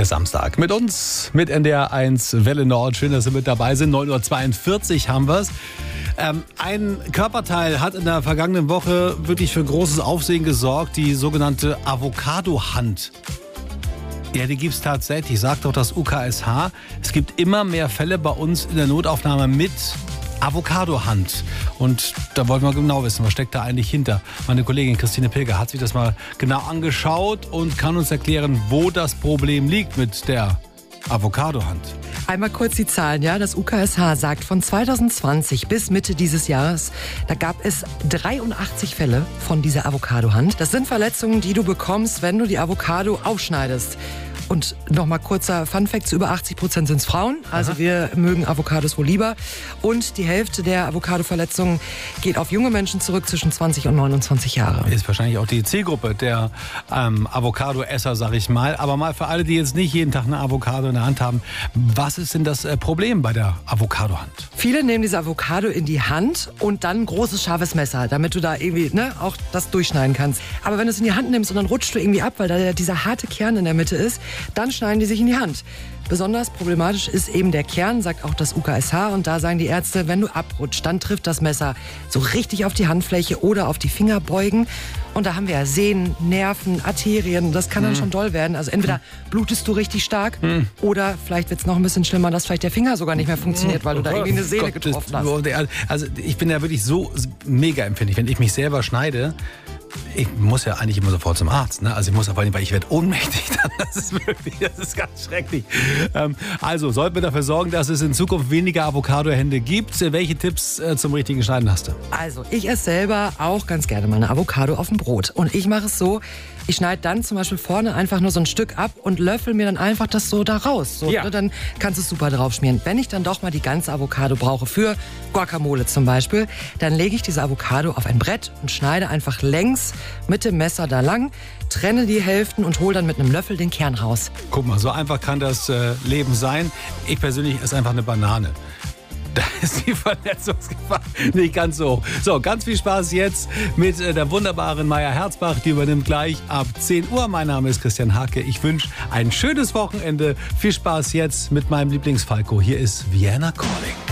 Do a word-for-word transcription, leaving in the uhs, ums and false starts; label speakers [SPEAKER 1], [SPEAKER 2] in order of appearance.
[SPEAKER 1] ist Samstag. Mit uns, mit N D R eins Welle Nord. Schön, dass Sie mit dabei sind. neun Uhr zweiundvierzig haben wir es. Ähm, ein Körperteil hat in der vergangenen Woche wirklich für großes Aufsehen gesorgt. Die sogenannte Avocado-Hand. Ja, die gibt es tatsächlich, sagt auch das U K S H. Es gibt immer mehr Fälle bei uns in der Notaufnahme mit Avocado-Hand. Und da wollten wir genau wissen, was steckt da eigentlich hinter. Meine Kollegin Christine Pilger hat sich das mal genau angeschaut und kann uns erklären, wo das Problem liegt mit der Avocado-Hand.
[SPEAKER 2] Einmal kurz die Zahlen, ja. Das U K S H sagt, von zweitausendzwanzig bis Mitte dieses Jahres, da gab es dreiundachtzig Fälle von dieser Avocado-Hand. Das sind Verletzungen, die du bekommst, wenn du die Avocado aufschneidest. Und nochmal kurzer Funfact, zu über achtzig Prozent sind es Frauen. Also Aha. wir mögen Avocados wohl lieber. Und die Hälfte der Avocado-Verletzungen geht auf junge Menschen zurück zwischen zwanzig und neunundzwanzig Jahre.
[SPEAKER 1] Ist wahrscheinlich auch die Zielgruppe der ähm, Avocado-Esser, sag ich mal. Aber mal für alle, die jetzt nicht jeden Tag eine Avocado in der Hand haben, was ist denn das äh, Problem bei der Avocado-Hand?
[SPEAKER 2] Viele nehmen diese Avocado in die Hand und dann ein großes, scharfes Messer, damit du da irgendwie ne, auch das durchschneiden kannst. Aber wenn du es in die Hand nimmst und dann rutscht du irgendwie ab, weil da ja dieser harte Kern in der Mitte ist, dann schneiden die sich in die Hand. Besonders problematisch ist eben der Kern, sagt auch das U K S H. Und da sagen die Ärzte, wenn du abrutscht, dann trifft das Messer so richtig auf die Handfläche oder auf die Fingerbeugen. Und da haben wir ja Sehnen, Nerven, Arterien. Das kann dann mhm. schon doll werden. Also entweder blutest du richtig stark mhm. oder vielleicht wird es noch ein bisschen schlimmer, dass vielleicht der Finger sogar nicht mehr funktioniert, weil du da irgendwie eine Sehne
[SPEAKER 1] Gott,
[SPEAKER 2] getroffen hast.
[SPEAKER 1] Also ich bin ja wirklich so mega empfindlich, wenn ich mich selber schneide. Ich muss ja eigentlich immer sofort zum Arzt, ne? Also ich muss aber nicht, weil ich werde ohnmächtig. Das ist wirklich, das ist ganz schrecklich. Ähm, also sollten wir dafür sorgen, dass es in Zukunft weniger Avocado-Hände gibt. Welche Tipps äh, zum richtigen Schneiden hast du?
[SPEAKER 2] Also ich esse selber auch ganz gerne mal eine Avocado auf dem Brot. Und ich mache es so, ich schneide dann zum Beispiel vorne einfach nur so ein Stück ab und löffel mir dann einfach das so da raus. So, ja. Dann kannst du es super drauf schmieren. Wenn ich dann doch mal die ganze Avocado brauche, für Guacamole zum Beispiel, dann lege ich diese Avocado auf ein Brett und schneide einfach längs mit dem Messer da lang, trenne die Hälften und hole dann mit einem Löffel den Kern raus.
[SPEAKER 1] Guck mal, so einfach kann das äh, Leben sein. Ich persönlich esse einfach eine Banane. Da ist die Verletzungsgefahr nicht ganz so hoch. So, ganz viel Spaß jetzt mit der wunderbaren Maya Herzbach. Die übernimmt gleich ab zehn Uhr. Mein Name ist Christian Hake. Ich wünsche ein schönes Wochenende. Viel Spaß jetzt mit meinem Lieblingsfalco. Hier ist Vienna Calling.